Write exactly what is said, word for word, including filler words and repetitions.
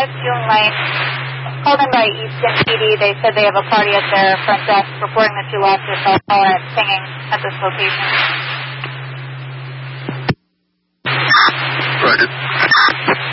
five, June Lane. Called in by Easton P D. They said they have a party at their front desk reporting that you lost your cell phone and pinging at this location. Roger.